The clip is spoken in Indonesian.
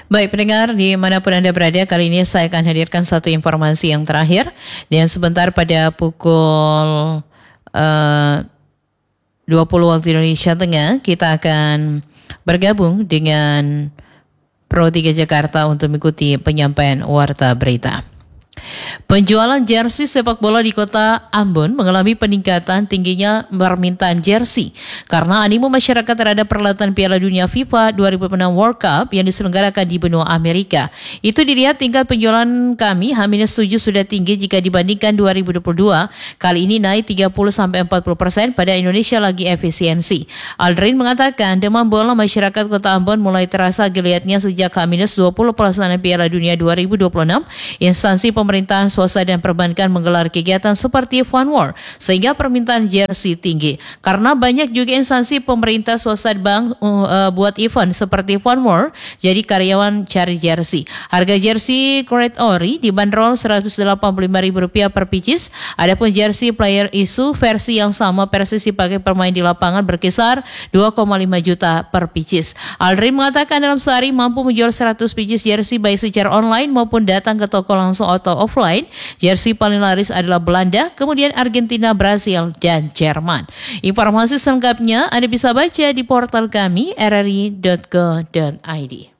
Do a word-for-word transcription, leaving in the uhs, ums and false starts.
Baik pendengar, dimanapun Anda berada, kali ini saya akan hadirkan satu informasi yang terakhir. Dan sebentar pada pukul uh, dua puluh waktu Indonesia Tengah, kita akan bergabung dengan Pro tiga Jakarta untuk mengikuti penyampaian warta berita. Penjualan jersey sepak bola di kota Ambon mengalami peningkatan tingginya permintaan jersey karena animo masyarakat terhadap perhelatan Piala Dunia FIFA dua ribu enam World Cup yang diselenggarakan di benua Amerika. Itu dilihat tingkat penjualan kami H minus tujuh sudah tinggi jika dibandingkan dua ribu dua puluh dua. Kali ini naik tiga puluh sampai empat puluh persen pada Indonesia lagi efisiensi. Aldrin mengatakan demam bola masyarakat kota Ambon mulai terasa geliatnya sejak H minus dua puluh pelaksanaan Piala Dunia dua ribu dua puluh enam. Instansi pemerintahan, swasta dan perbankan menggelar kegiatan seperti Fun War sehingga permintaan jersey tinggi. Karena banyak juga instansi pemerintah, swasta dan bank uh, buat event seperti Fun War, jadi karyawan cari jersey. Harga jersey Great Ori dibanderol seratus delapan puluh lima ribu rupiah per pieces. Adapun jersey player isu versi yang sama persis dipakai pemain di lapangan berkisar dua koma lima juta per pieces. Aldrin mengatakan dalam sehari mampu menjual seratus pieces jersey baik secara online maupun datang ke toko langsung atau offline. Jersey paling laris adalah Belanda, kemudian Argentina, Brasil, dan Jerman. Informasi selengkapnya Anda bisa baca di portal kami r r i dot co dot i d.